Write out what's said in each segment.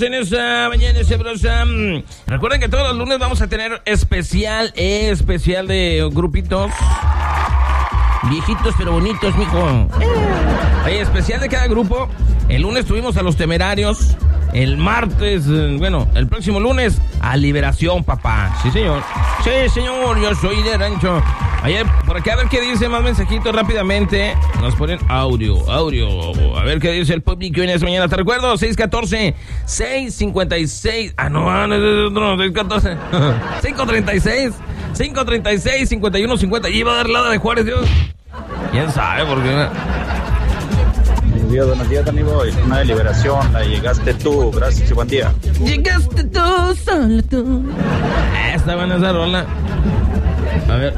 En esa mañana sabrosa. Recuerden que todos los lunes vamos a tener especial de grupitos viejitos pero bonitos, mijo. Oye, especial de cada grupo. El lunes tuvimos a Los Temerarios. El martes, el próximo lunes, a Liberación, papá. Sí, señor. Sí, señor, yo soy de rancho. Oye, por acá a ver qué dice, más mensajitos rápidamente. Nos ponen audio. A ver qué dice el público en esta mañana. Te recuerdo, 614-656. No, 614. 536-5150. Y iba a dar lada de Juárez, Dios. ¿Quién sabe por qué? Buenos días, Danny Boy. Una de Liberación, la llegaste tú. Gracias y buen día. Llegaste tú, solo tú. Está buena esa rola. A ver.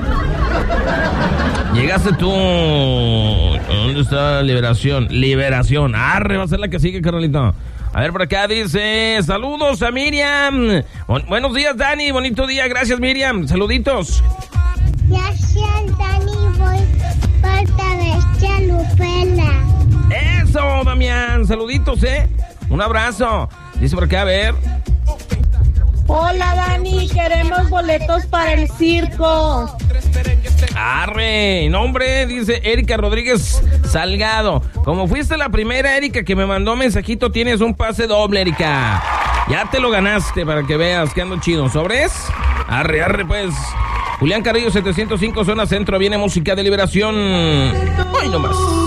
Llegaste tú. ¿Dónde está Liberación? Liberación. Arre, va a ser la que sigue, carnalito. A ver, por acá dice, saludos a Miriam. Buenos días, Dani. Bonito día. Gracias, Miriam. Saluditos. Gracias, Danny Boy. Parte de Chalupela. Eso, Damián. Saluditos, Un abrazo. Dice por acá, a ver. Hola, Dani. Queremos boletos para el circo. Arre. Nombre, dice Erika Rodríguez Salgado. Como fuiste la primera, Erika, que me mandó mensajito, tienes un pase doble, Erika. Ya te lo ganaste para que veas que ando chido. ¿Sobres? Arre, pues. Julián Carrillo 705, zona centro. Viene música de Liberación. Hoy nomás.